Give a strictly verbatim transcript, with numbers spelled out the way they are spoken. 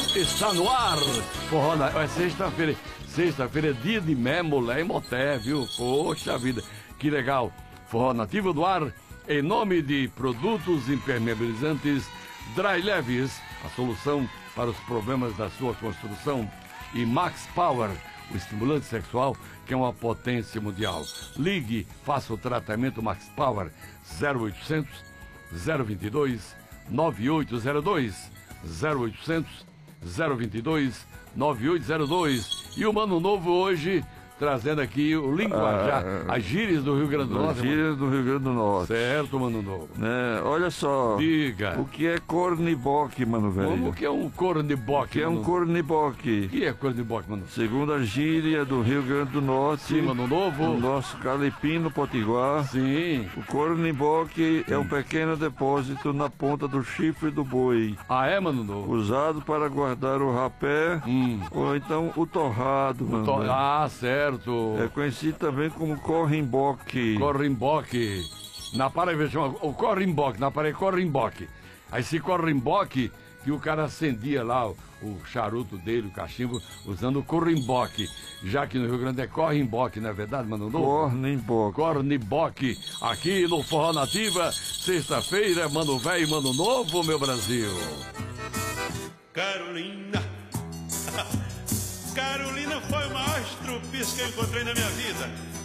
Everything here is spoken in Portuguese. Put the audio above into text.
está no ar. Forró na... É sexta-feira. Sexta-feira é dia de mé, mulher e moté, viu? Poxa vida, que legal. Forró Nativo do ar, em nome de produtos impermeabilizantes Dry Leves, a solução para os problemas da sua construção, e Max Power, o estimulante sexual que é uma potência mundial. Ligue, faça o tratamento Max Power zero oitocentos, zero vinte e dois, nove oito zero dois, zero oitocentos, zero vinte e dois, nove oito zero dois. E o Mano Novo hoje trazendo aqui o linguajar, ah, as gírias do Rio Grande do Norte. As gírias do Rio Grande do Norte. Certo, Mano Novo. É, olha só. Diga. O que é corniboque, mano velho? Como que é um corniboque? O que é um corniboque? O que é corniboque, mano? Segundo a gíria do Rio Grande do Norte. Sim, Mano Novo. No nosso Calipino Potiguar. Sim. O corniboque é um pequeno depósito na ponta do chifre do boi. Ah, é, Mano Novo? Usado para guardar o rapé hum. ou então o torrado, o mano. To... Ah, certo. É conhecido também como corrimboque. Corrimboque. Na Paraíba chama o corrimboque, na Paraíba corrimboque. Aí esse corrimboque que o cara acendia lá o, o charuto dele, o cachimbo, usando o corrimboque. Já que no Rio Grande é corrimboque, não é verdade, Mano Novo? Corrimboque. Corrimboque. Aqui no Forró Nativa, sexta-feira, Mano Velho e Mano Novo, meu Brasil. Carolina. Carolina foi o maior estrupiço que eu encontrei na minha vida.